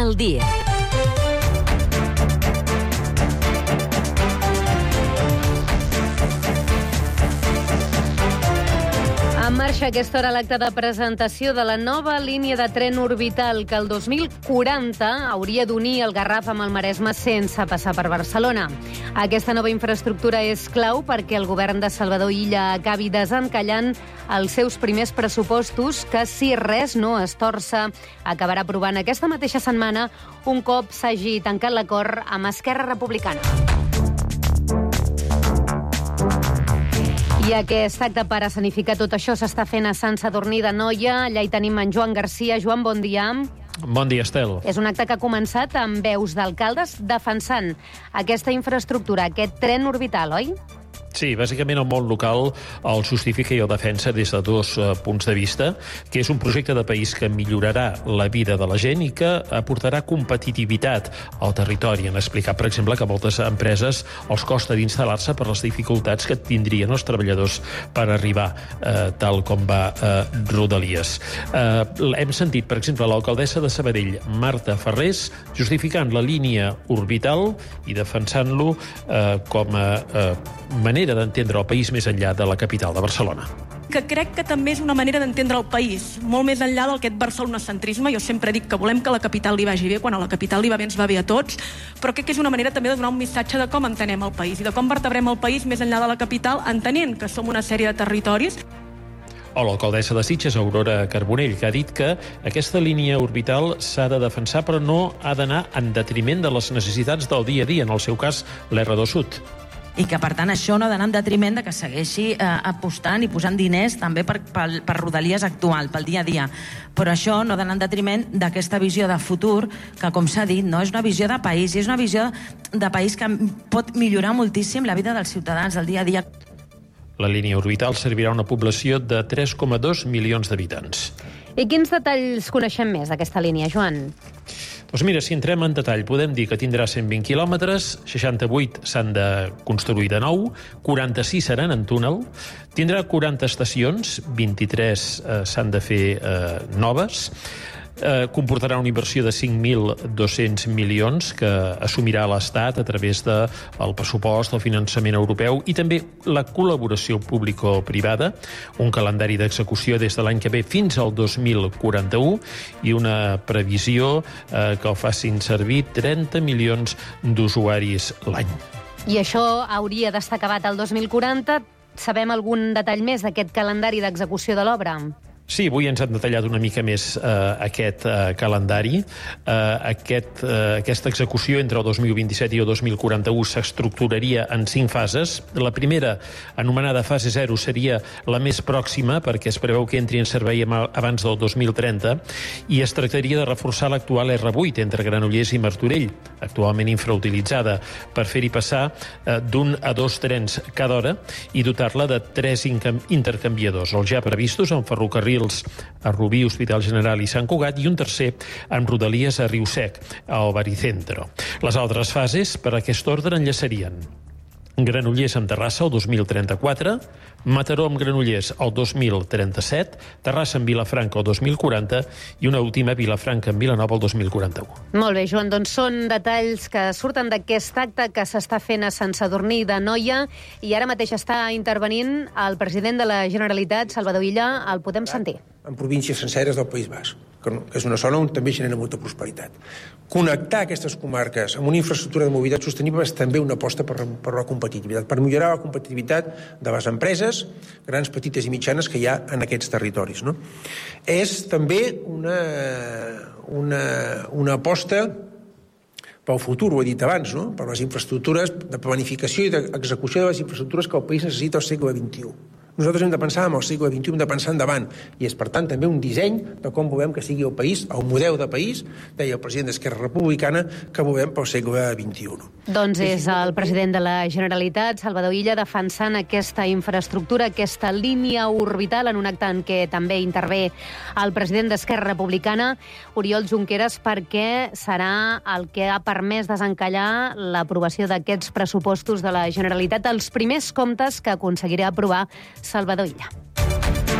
Catalunya al dia. En marxa a aquesta hora l'acte de presentació de la nova línia de tren orbital que el 2040 hauria d'unir el Garraf amb el Maresme sense passar per Barcelona. Aquesta nova infraestructura és clau perquè el govern de Salvador Illa acabi desencallant els seus primers pressupostos que, si res no es torça, acabarà aprovant aquesta mateixa setmana un cop s'hagi tancat l'acord amb Esquerra Republicana. I aquest acte per escenificar tot això s'està fent a Sant Sadurní d'Anoia. Allà hi tenim en Joan Garcia. Joan, bon dia. Bon dia, Estel. És un acte que ha començat amb veus d'alcaldes defensant aquesta infraestructura, aquest tren orbital, oi? Sí, bàsicament el món local el justifica i el defensa des de dos punts de vista, que és un projecte de país que millorarà la vida de la gent i que aportarà competitivitat al territori. Han explicat, per exemple, que a moltes empreses els costa d'instal·lar-se per les dificultats que tindrien els treballadors per arribar, tal com va Rodalies. Hem sentit, per exemple, l'alcaldessa de Sabadell, Marta Ferrés, justificant la línia orbital i defensant-lo com a manera d'entendre el país més enllà de la capital de Barcelona. Que crec que també és una manera d'entendre el país, molt més enllà d'aquest barcelonocentrisme. Jo sempre dic que volem que a la capital li vagi bé, quan a la capital li va bé ens va bé a tots, però crec que és una manera també de donar un missatge de com entenem el país i de com vertebrem el país més enllà de la capital, entenent que som una sèrie de territoris. O l'alcaldessa de Sitges, Aurora Carbonell, que ha dit que aquesta línia orbital s'ha de defensar però no ha d'anar en detriment de les necessitats del dia a dia, en el seu cas l'R2 Sud. I que, per tant, això no ha d'anar en detriment de que segueixi apostant i posant diners també per Rodalies actual, pel dia a dia. Però això no ha d'anar en detriment d'aquesta visió de futur que, com s'ha dit, no és una visió de país, és una visió de país que pot millorar moltíssim la vida dels ciutadans del dia a dia. La línia orbital servirà a una població de 3,2 milions d'habitants. I quins detalls coneixem més d'aquesta línia, Joan? Doncs mira, si entrem en detall, podem dir que tindrà 120 quilòmetres, 68 s'han de construir de nou, 46 seran en túnel, tindrà 40 estacions, 23 s'han de fer noves, comportarà una inversió de 5.200 milions que assumirà l'Estat a través del pressupost, el finançament europeu i també la col·laboració público-privada, un calendari d'execució des de l'any que ve fins al 2041 i una previsió que el facin servir 30 milions d'usuaris l'any. I això hauria d'estar acabat el 2040. Sabem algun detall més d'aquest calendari d'execució de l'obra? Sí, avui ens han detallat una mica més aquest calendari. Aquesta execució entre el 2027 i el 2041 s'estructuraria en 5 fases. La primera, anomenada fase 0, seria la més pròxima perquè es preveu que entri en servei abans del 2030 i es tractaria de reforçar l'actual R8 entre Granollers i Martorell, actualment infrautilitzada, per fer-hi passar d'un a 2 trens cada hora i dotar-la de 3 intercanviadors, els ja previstos en ferrocarrils a Rubí, Hospital General i Sant Cugat, i un tercer amb Rodalies a Riu Sec, al Baricentro. Les altres fases per aquest ordre enllaçarien Granollers amb Terrassa el 2034, Mataró amb Granollers el 2037, Terrassa amb Vilafranca el 2040 i una última Vilafranca amb Vilanova el 2041. Molt bé, Joan, doncs són detalls que surten d'aquest acte que s'està fent a Sant Sadurní d'Anoia i ara mateix està intervenint el president de la Generalitat, Salvador Illa. El podem sentir. En províncies senceres del País Basc, que és una zona on també genera molta prosperitat. Connectar aquestes comarques amb una infraestructura de mobilitat sostenible és també una aposta per la competitivitat, per millorar la competitivitat de les empreses, grans, petites i mitjanes que hi ha en aquests territoris. No? És també una aposta pel futur, ho he dit abans, no? Per les infraestructures de planificació i d'execució de les infraestructures que el país necessita al segle XXI. Nosaltres hem de pensar en el segle XXI, hem de pensar endavant, i és, per tant, també un disseny de com volem que sigui el país, el model de país, deia el president d'Esquerra Republicana, que volem pel segle XXI. Doncs és el president de la Generalitat, Salvador Illa, defensant aquesta infraestructura, aquesta línia orbital, en un acte en què també intervé el president d'Esquerra Republicana, Oriol Junqueras, perquè serà el que ha permès desencallar l'aprovació d'aquests pressupostos de la Generalitat, els primers comptes que aconseguirà aprovar Salvador Illa.